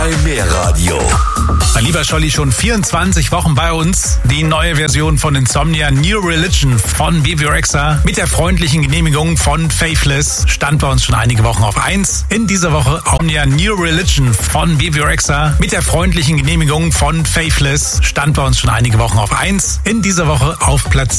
Mehr-Radio. Mein lieber Scholli, schon 24 Wochen bei uns. Die neue Version von Insomnia, New Religion von Bebe Rexha mit der freundlichen Genehmigung von Faithless stand bei uns schon einige Wochen auf 1. In dieser Woche Insomnia, New Religion von Bebe Rexha mit der freundlichen Genehmigung von Faithless stand bei uns schon einige Wochen auf 1. In dieser Woche auf Platz